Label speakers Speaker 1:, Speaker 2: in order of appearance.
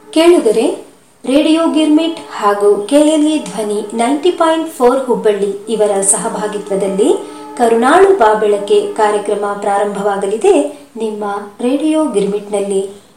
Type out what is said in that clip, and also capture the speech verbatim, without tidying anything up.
Speaker 1: ಕೇಳುಗರೆ, ರೇಡಿಯೋ ಗಿರ್ಮಿಟ್ ಹಾಗೂ ಕೆಎಲ್ಇ ಧ್ವನಿ ನೈಂಟಿ ಪಾಯಿಂಟ್ ಫೋರ್ ಹುಬ್ಬಳ್ಳಿ ಇವರ ಸಹಭಾಗಿತ್ವದಲ್ಲಿ ಕರುನಾಳು ಬಾಬೆಳಕೆ ಕಾರ್ಯಕ್ರಮ ಪ್ರಾರಂಭವಾಗಲಿದೆ ನಿಮ್ಮ ರೇಡಿಯೋ ಗಿರ್ಮಿಟ್ನಲ್ಲಿ.